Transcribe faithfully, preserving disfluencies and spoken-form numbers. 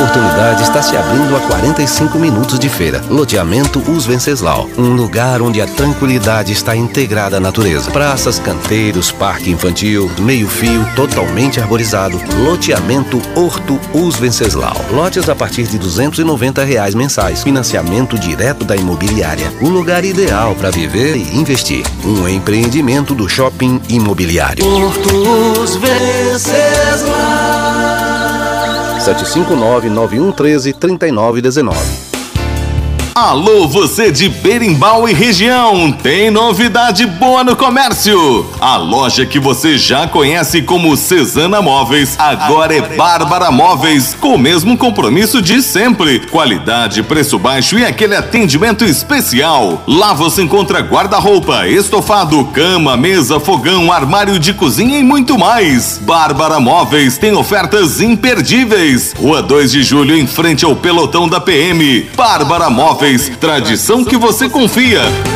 oportunidade está se abrindo a quarenta e cinco minutos de feira. Loteamento Os Venceslau, um lugar onde a tranquilidade está integrada à natureza. Praças, canteiros, parque infantil, meio-fio, totalmente arborizado. Loteamento Horto Os Venceslau. Lotes a partir de duzentos e noventa reais mensais. Financiamento direto da imobiliária. O lugar ideal para viver e investir. Um empreendimento do Shopping Imobiliário. Horto Os Venceslau. sete cinco nove, nove um um três, três nove um nove. Alô, você de Berimbau e região, tem novidade boa no comércio. A loja que você já conhece como Cesana Móveis, agora é Bárbara Móveis, com o mesmo compromisso de sempre. Qualidade, preço baixo e aquele atendimento especial. Lá você encontra guarda-roupa, estofado, cama, mesa, fogão, armário de cozinha e muito mais. Bárbara Móveis tem ofertas imperdíveis. Rua dois de julho, em frente ao pelotão da P M. Bárbara Móveis, tradição que você confia.